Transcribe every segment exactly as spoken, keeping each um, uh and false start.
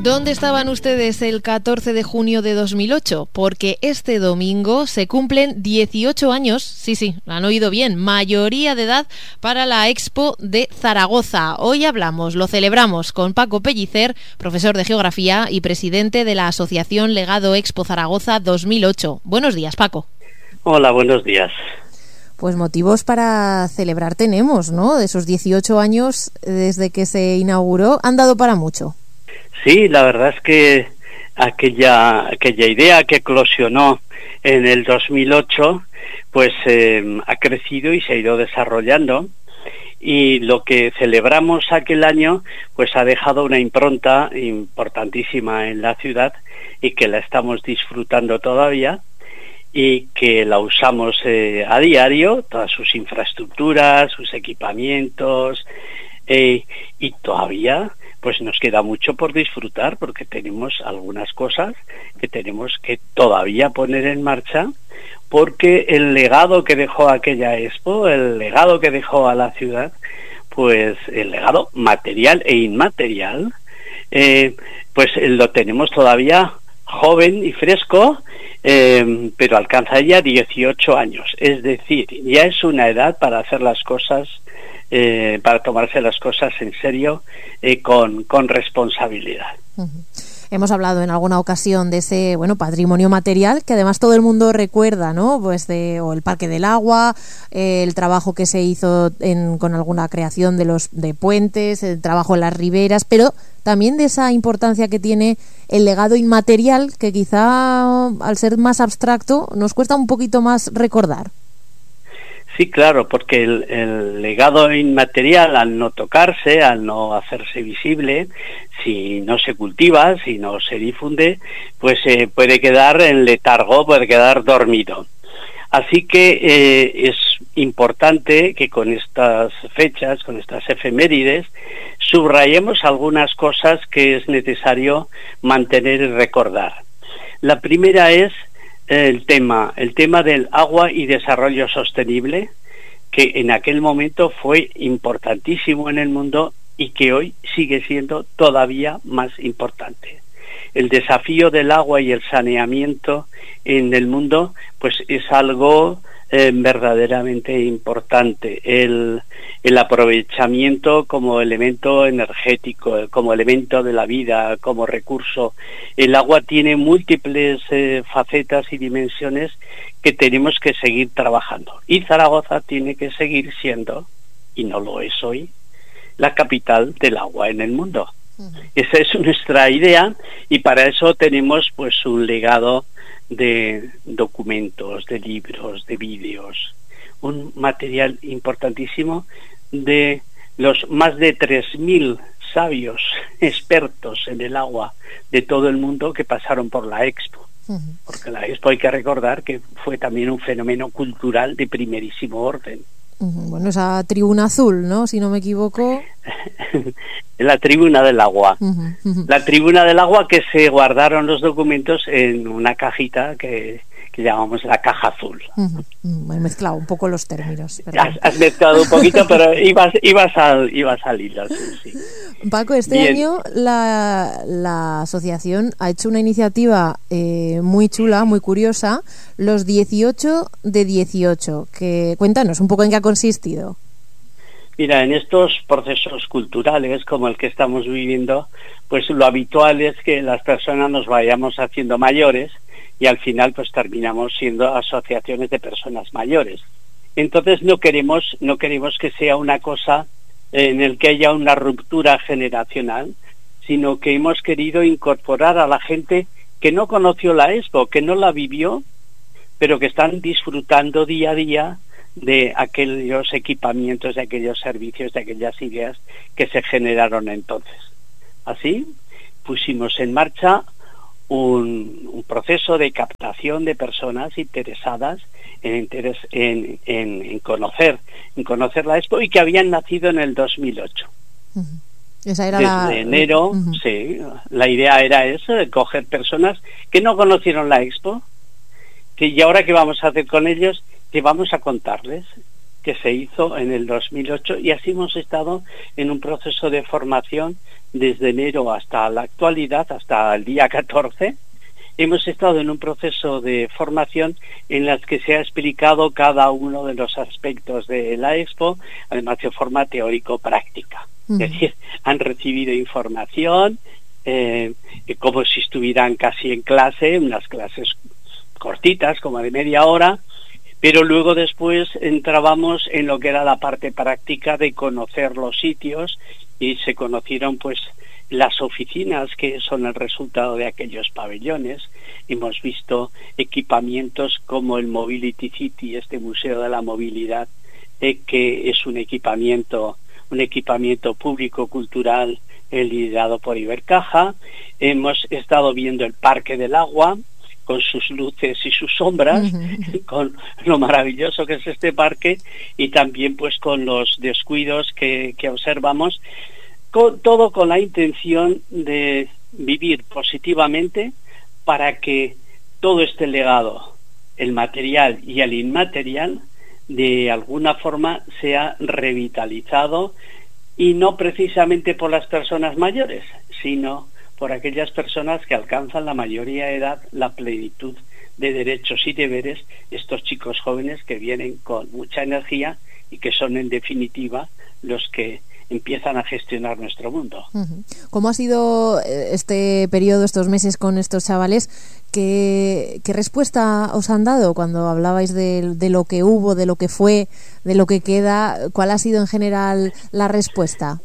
¿Dónde estaban ustedes el catorce de junio de dos mil ocho? Porque este domingo se cumplen dieciocho años, sí, sí, han oído bien, mayoría de edad para la Expo de Zaragoza. Hoy hablamos, lo celebramos con Paco Pellicer, profesor de Geografía y presidente de la Asociación Legado Expo Zaragoza dos mil ocho. Buenos días, Paco. Hola, buenos días. Pues motivos para celebrar tenemos, ¿no? De esos dieciocho años desde que se inauguró, han dado para mucho. Sí, la verdad es que aquella aquella idea que eclosionó en el dos mil ocho, pues eh, ha crecido y se ha ido desarrollando, y lo que celebramos aquel año pues ha dejado una impronta importantísima en la ciudad y que la estamos disfrutando todavía y que la usamos eh, a diario, todas sus infraestructuras, sus equipamientos, eh, y todavía pues nos queda mucho por disfrutar, porque tenemos algunas cosas que tenemos que todavía poner en marcha, porque el legado que dejó aquella Expo, el legado que dejó a la ciudad, pues el legado material e inmaterial, eh, pues lo tenemos todavía joven y fresco, eh, pero alcanza ya dieciocho años, es decir, ya es una edad para hacer las cosas, eh, para tomarse las cosas en serio, eh, con, con responsabilidad. Uh-huh. Hemos hablado en alguna ocasión de ese, bueno, patrimonio material que además todo el mundo recuerda, ¿no? Pues de o el Parque del Agua, eh, el trabajo que se hizo en, con alguna creación de los de puentes, el trabajo en las riberas, pero también de esa importancia que tiene el legado inmaterial, que quizá al ser más abstracto nos cuesta un poquito más recordar. Sí, claro, porque el, el legado inmaterial, al no tocarse, al no hacerse visible, si no se cultiva, si no se difunde, pues eh, puede quedar en letargo, puede quedar dormido. Así que eh, es importante que con estas fechas, con estas efemérides, subrayemos algunas cosas que es necesario mantener y recordar. La primera es el tema, el tema del agua y desarrollo sostenible, que en aquel momento fue importantísimo en el mundo y que hoy sigue siendo todavía más importante. El desafío del agua y el saneamiento en el mundo, pues es algo eh, verdaderamente importante. El, el aprovechamiento como elemento energético, como elemento de la vida, como recurso. El agua tiene múltiples eh, facetas y dimensiones que tenemos que seguir trabajando. Y Zaragoza tiene que seguir siendo, y no lo es hoy, la capital del agua en el mundo. Uh-huh. Esa es nuestra idea, y para eso tenemos pues un legado de documentos, de libros, de vídeos, un material importantísimo de los más de tres mil sabios expertos en el agua de todo el mundo que pasaron por la Expo. Uh-huh. Porque la Expo, hay que recordar que fue también un fenómeno cultural de primerísimo orden. Uh-huh. Bueno, esa tribuna azul, ¿no? Si no me equivoco. La tribuna del agua. Uh-huh. Uh-huh. La tribuna del agua, que se guardaron los documentos en una cajita que, que llamamos la caja azul. Uh-huh. Uh-huh. He mezclado un poco los términos. Has, has mezclado un poquito, pero ibas, ibas, al, ibas al hilo. Sí, sí. Paco, este Bien. año la, la asociación ha hecho una iniciativa eh, muy chula, muy curiosa, los dieciocho de dieciocho. Que, cuéntanos un poco en qué ha consistido. Mira, en estos procesos culturales como el que estamos viviendo, pues lo habitual es que las personas nos vayamos haciendo mayores y al final pues terminamos siendo asociaciones de personas mayores. Entonces no queremos, no queremos que sea una cosa en el que haya una ruptura generacional, sino que hemos querido incorporar a la gente que no conoció la Expo, que no la vivió, pero que están disfrutando día a día de aquellos equipamientos, de aquellos servicios, de aquellas ideas que se generaron entonces. Así pusimos en marcha un, un proceso de captación de personas interesadas en, interés, en, en, en conocer en conocer la Expo y que habían nacido en el dos mil ocho. Uh-huh. Esa era Desde la... enero, uh-huh. Sí, la idea era eso, de coger personas que no conocieron la Expo, que y ahora qué vamos a hacer con ellos, que vamos a contarles que se hizo en el dos mil ocho, y así hemos estado en un proceso de formación desde enero hasta la actualidad, hasta el día catorce, hemos estado en un proceso de formación en las que se ha explicado cada uno de los aspectos de la Expo, además de forma teórico-práctica. Uh-huh. Es decir, han recibido información eh, como si estuvieran casi en clase, unas clases cortitas, como de media hora, pero luego después entrábamos en lo que era la parte práctica de conocer los sitios y se conocieron pues las oficinas que son el resultado de aquellos pabellones. Hemos visto equipamientos como el Mobility City, este Museo de la Movilidad, eh, que es un equipamiento, un equipamiento público cultural eh, liderado por Ibercaja. Hemos estado viendo el Parque del Agua, con sus luces y sus sombras, uh-huh. con lo maravilloso que es este parque, y también pues con los descuidos que, que observamos, con, todo con la intención de vivir positivamente para que todo este legado, el material y el inmaterial, de alguna forma sea revitalizado, y no precisamente por las personas mayores, sino por aquellas personas que alcanzan la mayoría de edad, la plenitud de derechos y deberes, estos chicos jóvenes que vienen con mucha energía y que son en definitiva los que empiezan a gestionar nuestro mundo. ¿Cómo ha sido este periodo, estos meses con estos chavales? ¿Qué, qué respuesta os han dado cuando hablabais de, de lo que hubo, de lo que fue, de lo que queda? ¿Cuál ha sido en general la respuesta?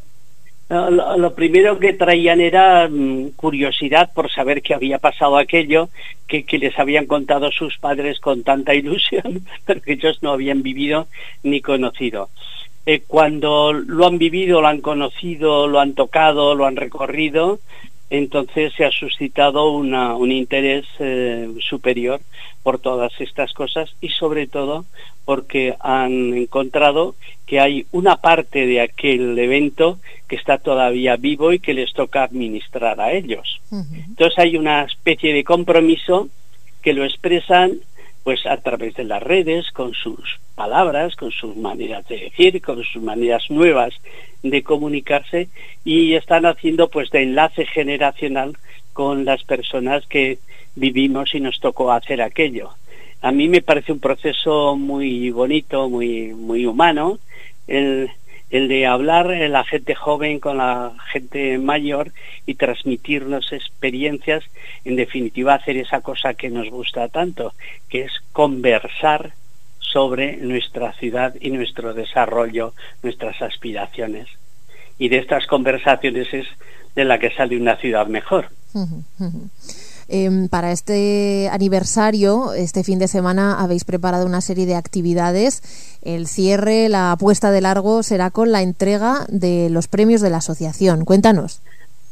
Lo, lo primero que traían era um, curiosidad por saber qué había pasado aquello, que, que les habían contado sus padres con tanta ilusión, pero que ellos no habían vivido ni conocido. Eh, cuando lo han vivido, lo han conocido, lo han tocado, lo han recorrido, entonces se ha suscitado una, un interés eh, superior por todas estas cosas, y sobre todo porque han encontrado que hay una parte de aquel evento que está todavía vivo y que les toca administrar a ellos. Uh-huh. Entonces hay una especie de compromiso que lo expresan pues a través de las redes, con sus palabras, con sus maneras de decir, con sus maneras nuevas de comunicarse, y están haciendo pues de enlace generacional con las personas que vivimos y nos tocó hacer aquello. A mí me parece un proceso muy bonito, muy muy humano, el, el de hablar la gente joven con la gente mayor y transmitirnos experiencias, en definitiva hacer esa cosa que nos gusta tanto, que es conversar sobre nuestra ciudad y nuestro desarrollo, nuestras aspiraciones. Y de estas conversaciones es de la que sale una ciudad mejor. Uh-huh, uh-huh. Eh, para este aniversario, este fin de semana habéis preparado una serie de actividades. El cierre, la puesta de largo, será con la entrega de los premios de la asociación. Cuéntanos.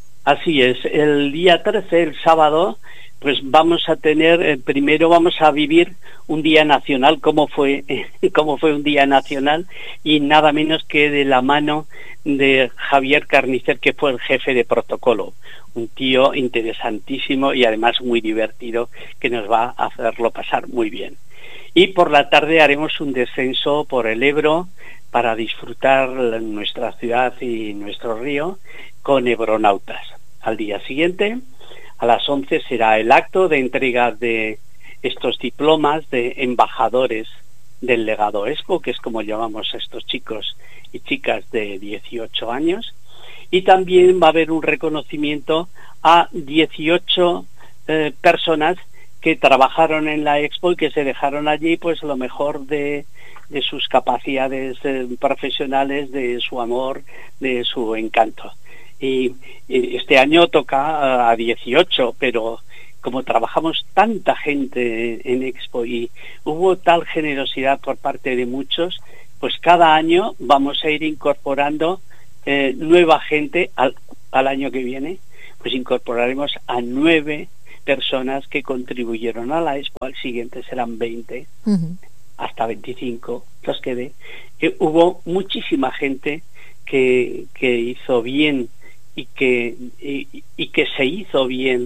Así es, el día trece, el sábado, pues vamos a tener, eh, primero vamos a vivir un día nacional, como fue, eh, como fue un día nacional, y nada menos que de la mano de Javier Carnicer, que fue el jefe de protocolo, un tío interesantísimo y además muy divertido, que nos va a hacerlo pasar muy bien. Y por la tarde haremos un descenso por el Ebro para disfrutar nuestra ciudad y nuestro río con ebronautas. Al día siguiente, a las once, será el acto de entrega de estos diplomas de embajadores del legado Expo, que es como llamamos a estos chicos y chicas de dieciocho años, y también va a haber un reconocimiento a dieciocho eh, personas que trabajaron en la Expo y que se dejaron allí pues lo mejor de, de sus capacidades eh, profesionales, de su amor, de su encanto. Y, y este año toca a dieciocho, pero como trabajamos tanta gente en Expo y hubo tal generosidad por parte de muchos, pues cada año vamos a ir incorporando eh, nueva gente. Al, al año que viene pues incorporaremos a nueve personas que contribuyeron a la Expo. Al siguiente serán veinte, uh-huh. hasta veinticinco los que dé. Eh, hubo muchísima gente que, que hizo bien y que, y, y que se hizo bien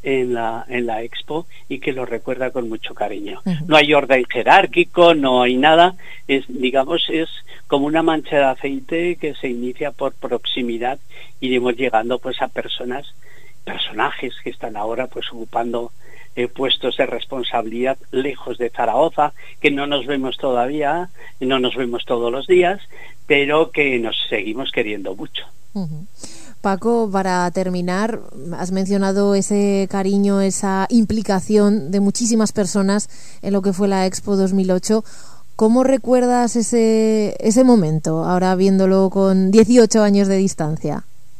en la en la Expo y que lo recuerda con mucho cariño. Uh-huh. No hay orden jerárquico, no hay nada, es digamos es como una mancha de aceite que se inicia por proximidad, iremos llegando pues a personas, personajes que están ahora pues ocupando eh, puestos de responsabilidad lejos de Zaragoza, que no nos vemos todavía, no nos vemos todos los días, pero que nos seguimos queriendo mucho. Uh-huh. Paco, para terminar, has mencionado ese cariño, esa implicación de muchísimas personas en lo que fue la Expo dos mil ocho. ¿Cómo recuerdas ese ese momento, ahora viéndolo con dieciocho años de distancia?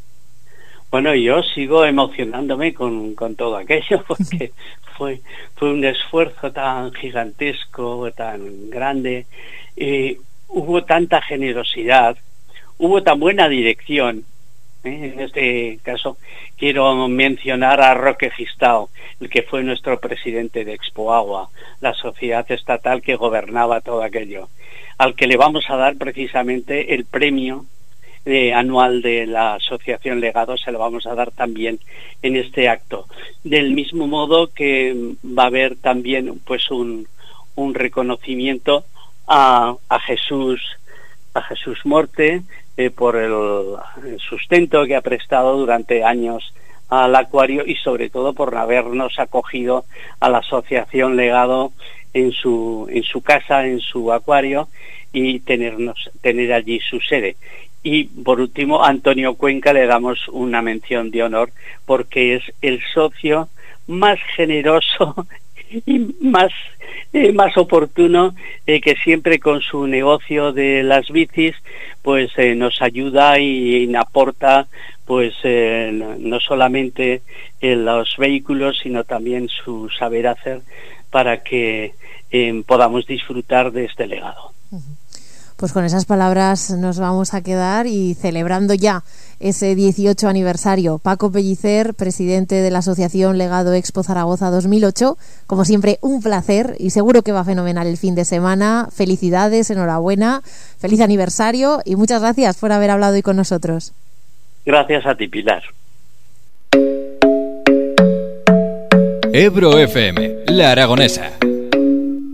Bueno, yo sigo emocionándome con, con todo aquello, porque fue, fue un esfuerzo tan gigantesco, tan grande, eh, hubo tanta generosidad, hubo tan buena dirección. En este caso quiero mencionar a Roque Gistao, el que fue nuestro presidente de Expoagua, la sociedad estatal que gobernaba todo aquello, al que le vamos a dar precisamente el premio eh, anual de la Asociación Legado, se lo vamos a dar también en este acto. Del mismo modo que va a haber también pues un, un reconocimiento a, a Jesús, a Jesús Morte, Eh, por el, el sustento que ha prestado durante años al acuario y sobre todo por habernos acogido a la Asociación Legado en su en su casa, en su acuario, y tenernos tener allí su sede. Y por último, a Antonio Cuenca le damos una mención de honor porque es el socio más generoso y más eh, más oportuno, eh, que siempre con su negocio de las bicis pues eh, nos ayuda y, y aporta pues eh, no solamente en los vehículos sino también su saber hacer para que eh, podamos disfrutar de este legado. Pues con esas palabras nos vamos a quedar y celebrando ya ese dieciocho aniversario. Paco Pellicer, presidente de la Asociación Legado Expo Zaragoza dos mil ocho, como siempre un placer y seguro que va fenomenal el fin de semana. Felicidades, enhorabuena, feliz aniversario y muchas gracias por haber hablado hoy con nosotros. Gracias a ti, Pilar. Ebro F M, La Aragonesa.